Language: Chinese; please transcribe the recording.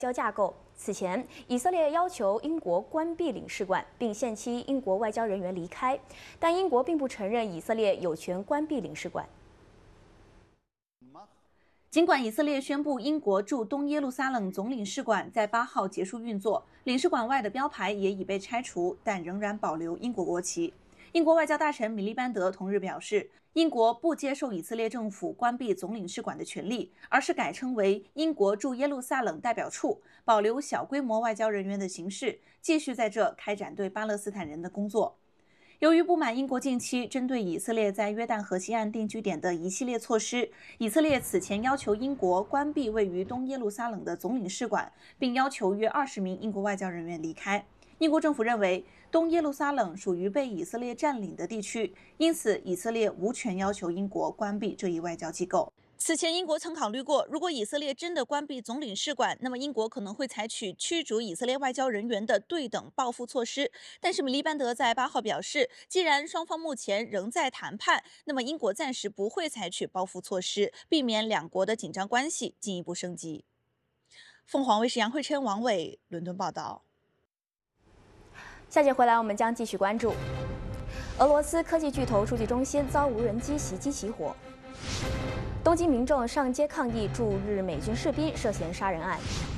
交架构。此前，以色列要求英国关闭领事馆，并限期英国外交人员离开，但英国并不承认以色列有权关闭领事馆。 尽管以色列宣布英国驻东耶路撒冷总领事馆在8号结束运作，领事馆外的标牌也已被拆除，但仍然保留英国国旗。英国外交大臣米利班德同日表示，英国不接受以色列政府关闭总领事馆的权利，而是改称为英国驻耶路撒冷代表处，保留小规模外交人员的形式，继续在这开展对巴勒斯坦人的工作。 由于不满英国近期针对以色列在约旦河西岸定居点的一系列措施，以色列此前要求英国关闭位于东耶路撒冷的总领事馆，并要求约20名英国外交人员离开。英国政府认为，东耶路撒冷属于被以色列占领的地区，因此以色列无权要求英国关闭这一外交机构。 此前，英国曾考虑过，如果以色列真的关闭总领事馆，那么英国可能会采取驱逐以色列外交人员的对等报复措施。但是，米利班德在8号表示，既然双方目前仍在谈判，那么英国暂时不会采取报复措施，避免两国的紧张关系进一步升级。凤凰卫视杨慧琛、王伟伦敦报道。 下节回来，我们将继续关注俄罗斯科技巨头数据中心遭无人机袭击起火。 东京民众上街抗议驻日美军士兵涉嫌杀人案。